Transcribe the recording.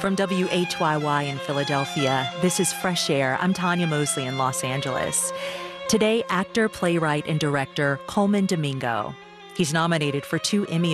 From WHYY in Philadelphia, this is Fresh Air. I'm Tanya Mosley in Los Angeles. Today, actor, playwright, and director Colman Domingo. He's nominated for 2 Emmy